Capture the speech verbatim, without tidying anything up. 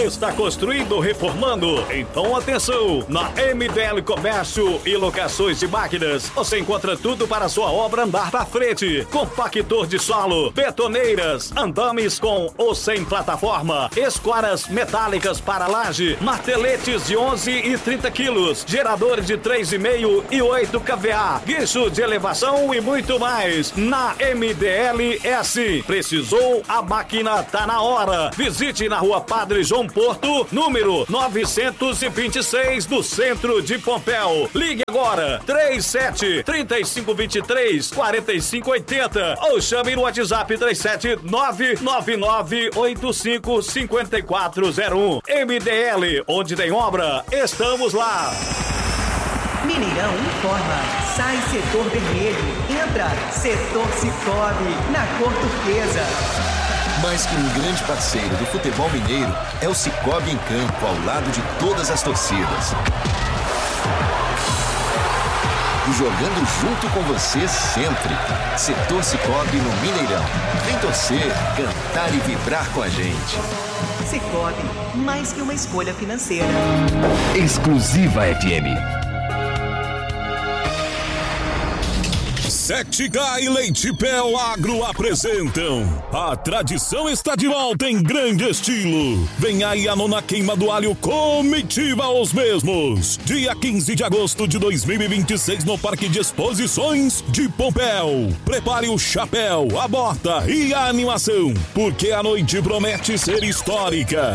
Está construindo ou reformando? Então atenção! Na M D L Comércio e Locações de Máquinas, você encontra tudo para a sua obra andar pra frente. Compactor de solo, betoneiras, andames com ou sem plataforma, escoras metálicas para laje, marteletes de onze e trinta quilos, geradores de três e meio e oito kVA, guincho de elevação e muito mais. Na M D L é assim. Precisou? A máquina tá na hora. Visite na Rua Padre João Porto, número novecentos e vinte e seis, no centro de Pompéu. Ligue agora, três sete, três cinco dois três, quatro cinco oito zero ou chame no WhatsApp três sete nove nove nove oito cinco cinco quatro zero um. M D L, onde tem obra, estamos lá. Mineirão informa. Sai setor vermelho. Entra setor Cicobi, na cor turquesa. Mais que um grande parceiro do futebol mineiro, é o Cicobi em campo, ao lado de todas as torcidas. E jogando junto com você sempre. Setor Cicobi no Mineirão. Vem torcer, cantar e vibrar com a gente. Cicobi, mais que uma escolha financeira. Exclusiva F M. Sete K e Leite Pel Agro apresentam A Tradição Está de Volta em grande estilo. Vem aí a nona queima do alho comitiva aos mesmos. Dia quinze de agosto de dois mil e vinte e seis no Parque de Exposições de Pompéu. Prepare o chapéu, a bota e a animação, porque a noite promete ser histórica.